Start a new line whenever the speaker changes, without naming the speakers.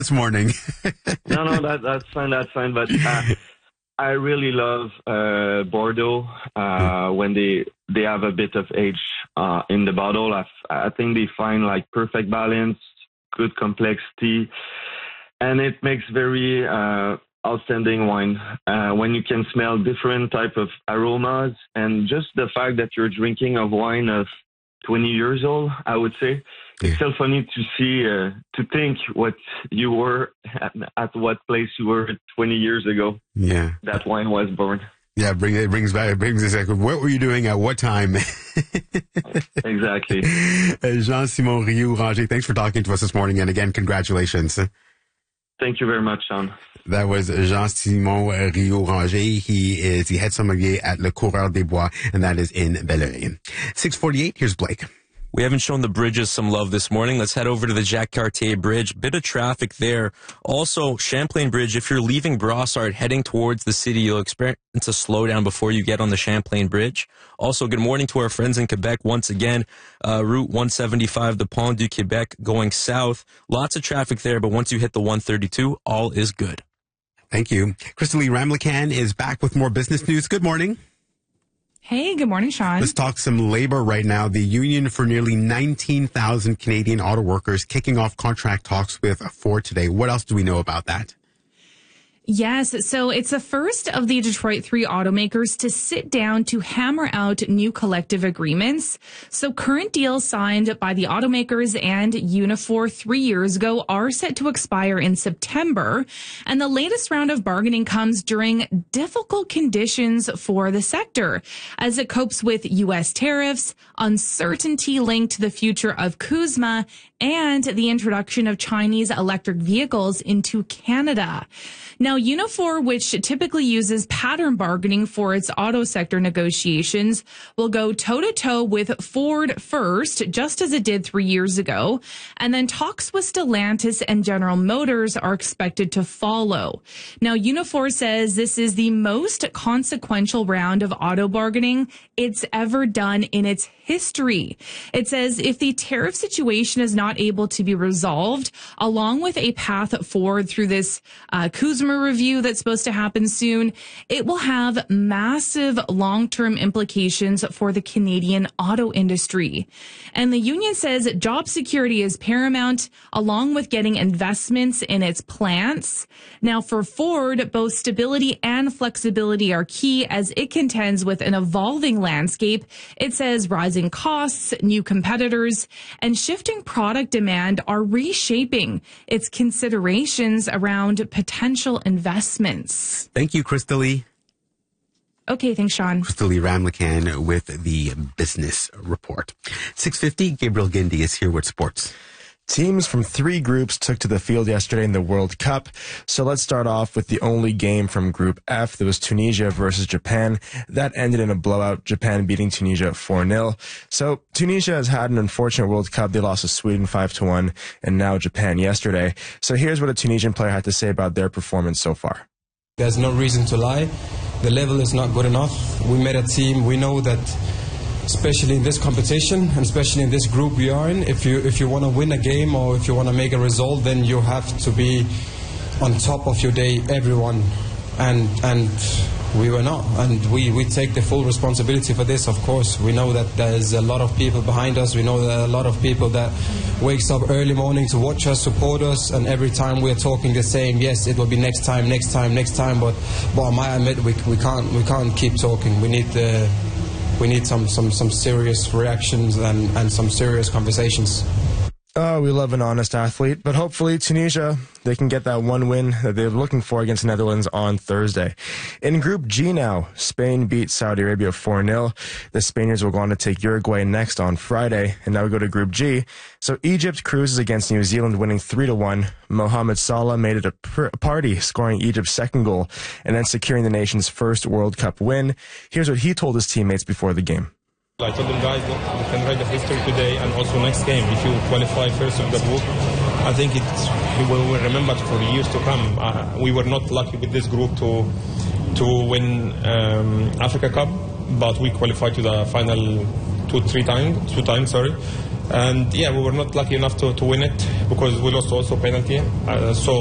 this morning.
No, that's fine. But I really love Bordeaux when they have a bit of age in the bottle. I think they find like perfect balance, good complexity, and it makes very outstanding wine when you can smell different type of aromas, and just the fact that you're drinking a wine of 20 years old, I would say. It's so funny to see, to think what you were at what place you were 20 years ago.
Yeah.
That wine was born.
Yeah, it brings us back. What were you doing at what time?
Exactly.
Jean-Simon Rioux-Ranger, thanks for talking to us this morning. And again, congratulations.
Thank you very much, Sean.
That was Jean-Simon Rioux-Ranger. He is the head sommelier at Le Coureur des Bois, and that is in Belleuil. 6:48, here's Blake.
We haven't shown the bridges some love this morning. Let's head over to the Jacques Cartier Bridge. Bit of traffic there. Also, Champlain Bridge, if you're leaving Brossard heading towards the city, you'll experience a slowdown before you get on the Champlain Bridge. Also, good morning to our friends in Quebec once again. Route 175, the Pont du Québec going south. Lots of traffic there, but once you hit the 132, all is good.
Thank you. Crystalie Ramlakan is back with more business news. Good morning.
Hey, good morning, Sean.
Let's talk some labor right now. The union for nearly 19,000 Canadian auto workers kicking off contract talks with Ford today. What else do we know about that?
Yes, so it's the first of the Detroit 3 automakers to sit down to hammer out new collective agreements. So current deals signed by the automakers and Unifor 3 years ago are set to expire in September. And the latest round of bargaining comes during difficult conditions for the sector as it copes with U.S. tariffs, uncertainty linked to the future of CUSMA, and the introduction of Chinese electric vehicles into Canada. Now, Unifor, which typically uses pattern bargaining for its auto sector negotiations, will go toe-to-toe with Ford first, just as it did 3 years ago. And then talks with Stellantis and General Motors are expected to follow. Now, Unifor says this is the most consequential round of auto bargaining it's ever done in its history. It says if the tariff situation is not able to be resolved, along with a path forward through this CUSMA review that's supposed to happen soon, it will have massive long-term implications for the Canadian auto industry. And the union says job security is paramount, along with getting investments in its plants. Now, for Ford, both stability and flexibility are key as it contends with an evolving landscape. It says rising costs, new competitors, and shifting product demand are reshaping its considerations around potential investments.
Thank you, Crystalie.
Okay, thanks, Sean.
Crystalie Ramlakan with the business report. 6:50, Gabriel Gindi is here with sports.
Teams from 3 groups took to the field yesterday in the World Cup. So let's start off with the only game from Group F. There was Tunisia versus Japan. That ended in a blowout, Japan beating Tunisia 4-0. So Tunisia has had an unfortunate World Cup. They lost to Sweden 5-1, and now Japan yesterday. So here's what a Tunisian player had to say about their performance so far.
There's no reason to lie. The level is not good enough. We made a team. We know that, especially in this competition, and especially in this group we are in, if you want to win a game or if you want to make a result, then you have to be on top of your day, everyone. And we were not. And we take the full responsibility for this, of course. We know that there's a lot of people behind us. We know that a lot of people that wakes up early morning to watch us, support us, and every time we're talking the same, yes, it will be next time, but I might admit we can't keep talking. We need some serious reactions and some serious conversations.
Oh, we love an honest athlete, but hopefully Tunisia, they can get that one win that they're looking for against the Netherlands on Thursday. In Group G now, Spain beat Saudi Arabia 4-0. The Spaniards will go on to take Uruguay next on Friday, and now we go to Group G. So Egypt cruises against New Zealand, winning 3-1. Mohamed Salah made it a party, scoring Egypt's second goal, and then securing the nation's first World Cup win. Here's what he told his teammates before the game.
I told them, guys, you can write the history today and also next game. If you qualify first of the group, I think you will remember for years to come. We were not lucky with this group to win Africa Cup, but we qualified to the final two times. And yeah, we were not lucky enough to win it because we lost also penalty. So